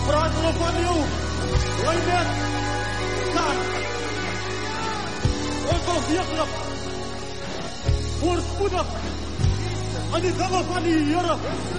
praat hulle van jou. Jy net staan. Ons wil weeglik voorspoedig aan die dinge van die Here.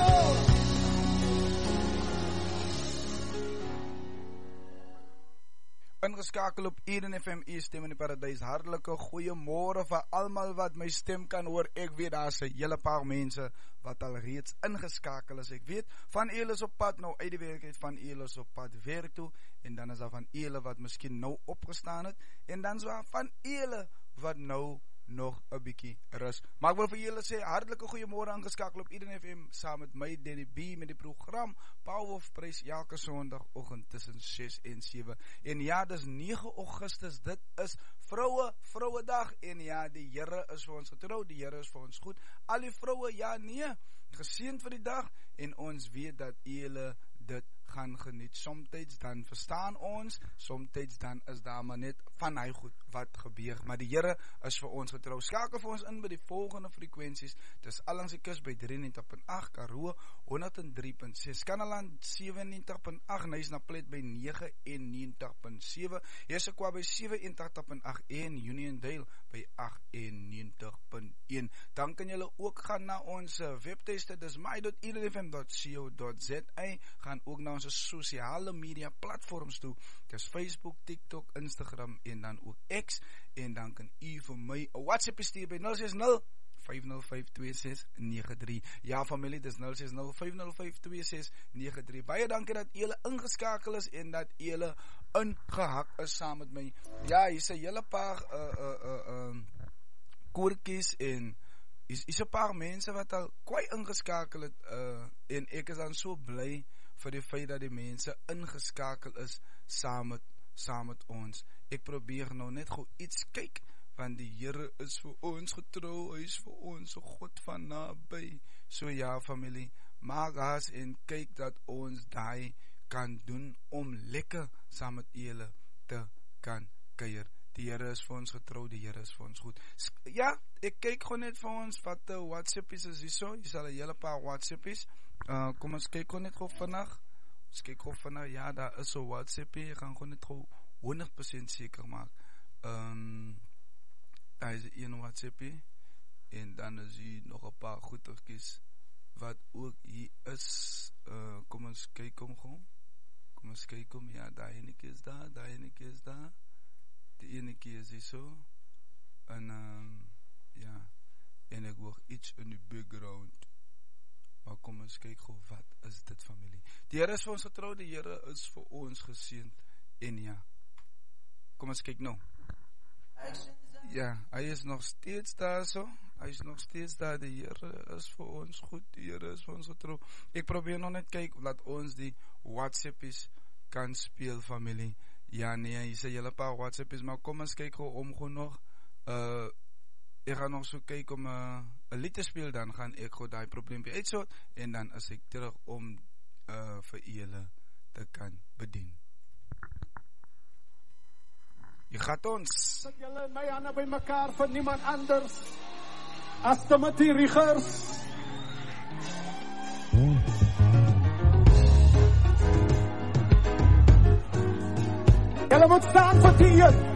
Ingeskakel op Eden FM, u stem in die paradijs. Hartelike goeiemôre vir almal wat my stem kan hoor. Ek weet daar's 'n hele paar mense wat al reeds ingeskakel is. Ek weet van julle is op pad nou uit die werkheid, van julle is op pad werk toe, en dan is daar van julle wat miskien nou opgestaan het, en dan is daar van julle wat nou nog 'n bietjie rus. Maar ek wil vir julle sê hartelike goeiemôre, ingeskakel op Eden FM saam met my Danny B met die program Power of Praise elke Sondagoggend tussen 6 en 7. En ja, dis 9 Augustus, dit is Vrouedag, en ja, die Here is vir ons getrou, die Here is vir ons goed. Al die vroue, ja nee, geseënd vir die dag, en ons weet dat julle dit gaan geniet. Somtyds dan verstaan ons, somtyds dan is daar maar net van hy goed wat gebeur, maar die Here is vir ons getrou. Skakel vir ons in by die volgende frekwensies. Dis Allangs die Kus by 93.8, Karoo 103.6, Kanaland 97.8, Nysnaplet by 99.7, Hesekwa by 87.8 en Uniondale by 98.1. Dan kan julle ook gaan na ons webtuiste, dis my.edenfm.co.za, gaan ook na ons sosiale media platforms toe, dis Facebook, TikTok, Instagram en dan ook X, en dan kan u vir my 'n WhatsApp stuur by 060-505-2693. Ja familie, dis 060-505-2693. Baie dankie dat julle ingeskakel is en dat julle ingehak is saam met my. Ja, hier is 'n hele paar koortjies en is 'n paar mense wat al kwai ingeskakel het, en ek is dan so bly vir die feit dat die mense ingeskakel is saam met ons. Ek probeer nou net gou iets kyk, want die Here is vir ons getrou, hy is vir ons so God van naby. So ja familie, maak haas en kyk dat ons daai kan doen om lekker saam met julle te kan kuier. Die Here is vir ons getrou, die Here is vir ons goed. Ja, ek kyk gewoon net vir ons wat WhatsAppies is hierso. Hier sal 'n hele paar WhatsAppies. Kom ons kyk gewoon net gou vandag. Ons kyk gou vandag, ja, daar is so WhatsAppie. Ek gaan gewoon net gou 100% seker maak. Daar is 'n WhatsAppie. En dan is hier nog 'n paar goetertjies wat ook hier is. Kom ons kyk hom gou. Kom ons kyk hom, ja, daai enetjie is daar, daai enetjie is daar. Die enetjie is hier so. En ja, en ek hoor iets in die background. Maar kom ons kyk gou, wat is dit familie? Die Here is vir ons getrou, die Here is vir ons geseënd. En ja, kom ons kyk nou. Ja, hy is nog steeds daar so. Hy is nog steeds daar, die Here is vir ons goed, die Here is vir ons getrou. Ek probeer nog net kyk, laat ons die WhatsAppies kan speel familie. Ja nee, hier is 'n hele paar WhatsAppies, maar kom ons kyk gou om gou nog. Ek gaan nog so kyk om 'n lied te speel, dan gaan ek gou daai probleempie uitsort, en dan is ek terug om vir julle te kan bedien. Jy gaat ons. Sit julle en my hande by mekaar vir niemand anders as Timothy Riegers. Julle moet staan vir die Here.